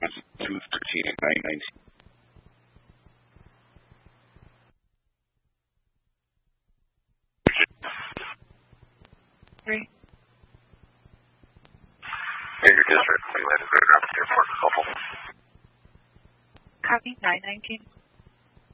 213 and 919. Three. Major District, we landed right around the airport couple. Copy, 919.